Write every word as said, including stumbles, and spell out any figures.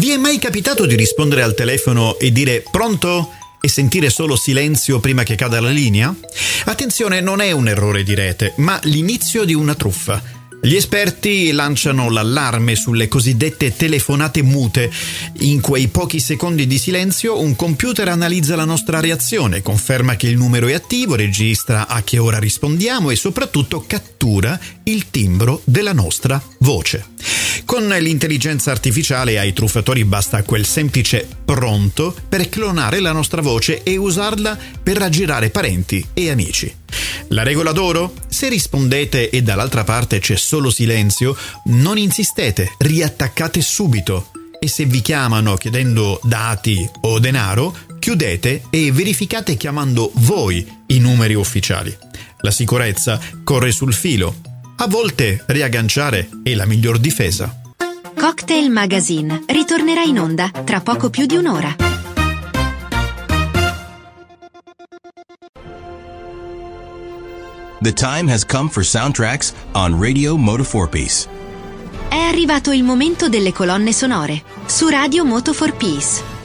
Vi è mai capitato di rispondere al telefono e dire pronto? E sentire solo silenzio prima che cada la linea? Attenzione, non è un errore di rete, ma l'inizio di una truffa. Gli esperti lanciano l'allarme sulle cosiddette telefonate mute. In quei pochi secondi di silenzio un computer analizza la nostra reazione, conferma che il numero è attivo, registra a che ora rispondiamo e soprattutto cattura il timbro della nostra voce. Con l'intelligenza artificiale ai truffatori basta quel semplice pronto per clonare la nostra voce e usarla per raggirare parenti e amici. La regola d'oro? Se rispondete e dall'altra parte c'è solo silenzio, non insistete, riattaccate subito. E se vi chiamano chiedendo dati o denaro, chiudete e verificate chiamando voi i numeri ufficiali. La sicurezza corre sul filo. A volte riagganciare è la miglior difesa. Cocktail Magazine ritornerà in onda tra poco più di un'ora. The time has come for soundtracks on Radio Moto four Piece. È arrivato il momento delle colonne sonore su Radio Moto four Piece.